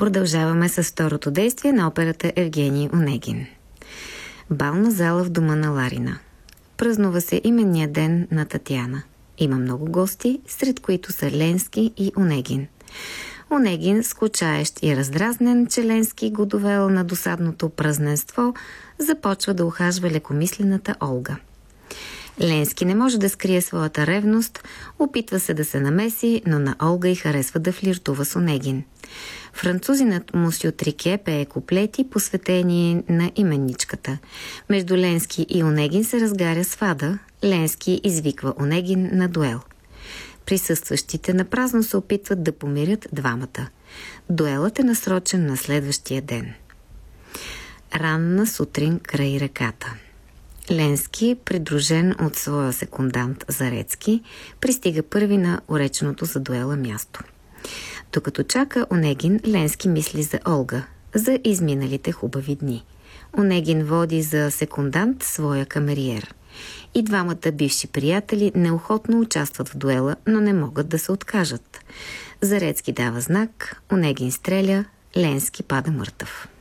Продължаваме с второто действие на операта Евгений Онегин. Бална зала в дома на Ларина. Празнува се именния ден на Татяна. Има много гости, сред които са Ленски и Онегин. Онегин, скучаещ и раздразнен, че Ленски го довел на досадното празненство, започва да ухажва лекомислената Олга. Ленски не може да скрие своята ревност, опитва се да се намеси, но на Олга й харесва да флиртува с Онегин. Французинът Мусю Трике пее куплети, посветени на именничката. Между Ленски и Онегин се разгаря свада. Ленски извиква Онегин на дуел. Присъстващите напразно се опитват да помирят двамата. Дуелът е насрочен на следващия ден. Ранна сутрин край реката. Ленски, придружен от своя секундант Зарецки, пристига първи на уреченото за дуела място. Докато чака Онегин, Ленски мисли за Олга, за изминалите хубави дни. Онегин води за секундант своя камериер. И двамата бивши приятели неохотно участват в дуела, но не могат да се откажат. Зарецки дава знак, Онегин стреля, Ленски пада мъртъв.